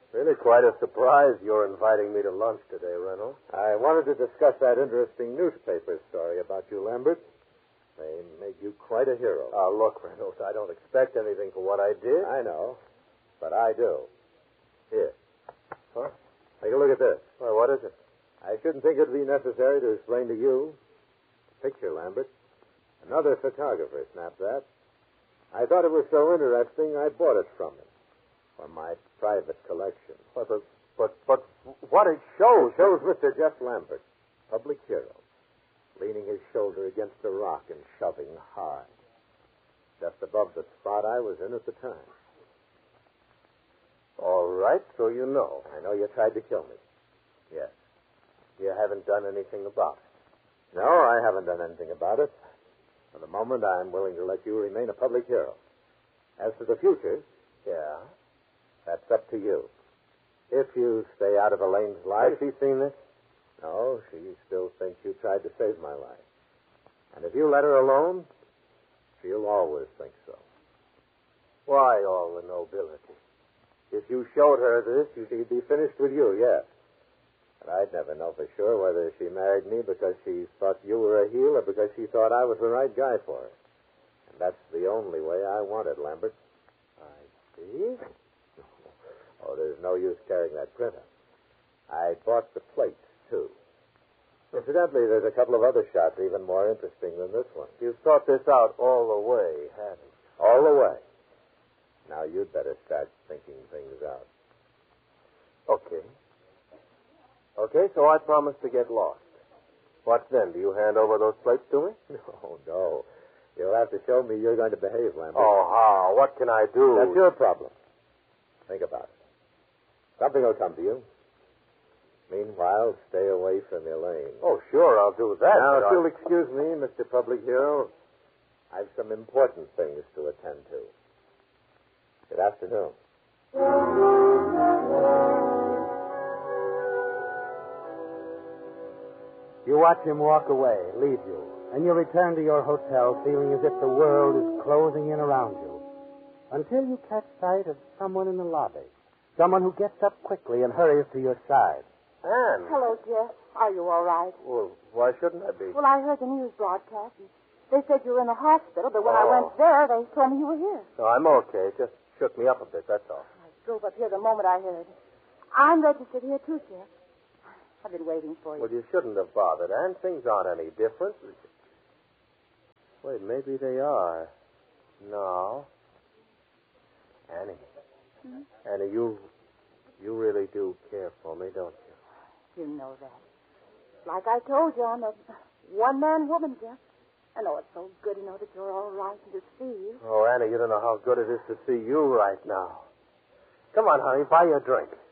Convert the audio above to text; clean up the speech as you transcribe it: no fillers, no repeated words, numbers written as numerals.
Really quite a surprise you're inviting me to lunch today, Reynolds. I wanted to discuss that interesting newspaper story about you, Lambert. They made you quite a hero. Look, Reynolds, I don't expect anything for what I did. I know, but I do. Here. Huh? Take a look at this. Well, what is it? I shouldn't think it'd be necessary to explain to you. Picture, Lambert. Another photographer snapped that. I thought it was so interesting, I bought it from him. For my private collection. But what it shows... It shows Mr. Jeff Lambert, public hero, leaning his shoulder against a rock and shoving hard. Just above the spot I was in at the time. All right, so you know. I know you tried to kill me. Yes. You haven't done anything about it. No, I haven't done anything about it. For the moment, I'm willing to let you remain a public hero. As for the future... Yeah? That's up to you. If you stay out of Elaine's life... Has she seen this? No, she still thinks you tried to save my life. And if you let her alone, she'll always think so. Why all the nobility? If you showed her this, she'd be finished with you, yes. But I'd never know for sure whether she married me because she thought you were a heel or because she thought I was the right guy for her. And that's the only way I want it, Lambert. I see. Oh, there's no use carrying that printer. I bought the plates, too. Incidentally, there's a couple of other shots even more interesting than this one. You've thought this out all the way, haven't you? All the way. Now, you'd better start thinking things out. Okay. Okay, so I promise to get lost. What then? Do you hand over those plates to me? No. You'll have to show me you're going to behave, Lambert. Oh, how? What can I do? That's your problem. Think about it. Something will come to you. Meanwhile, stay away from Elaine. Oh, sure, I'll do that. Now, if you'll excuse me, Mr. Public Hero, I've some important things to attend to. Good afternoon. You watch him walk away, leave you, and you return to your hotel feeling as if the world is closing in around you. Until you catch sight of someone in the lobby. Someone who gets up quickly and hurries to your side. Anne. Hello, Jeff. Are you all right? Well, why shouldn't I be? Well, I heard the news broadcast. And they said you were in the hospital, but when I went there, they told me you were here. No, I'm okay. Just shook me up a bit, that's all. I drove up here the moment I heard. I'm registered here, too, Jeff. I've been waiting for you. Well, you shouldn't have bothered, Anne. Things aren't any different. Wait, maybe they are. No. Annie. Hmm? Annie, you really do care for me, don't you? You know that. Like I told you, I'm a one-man woman, Jeff. I know it's so good to know that you're all right and to see you. Oh, Annie, you don't know how good it is to see you right now. Come on, honey, buy you a drink.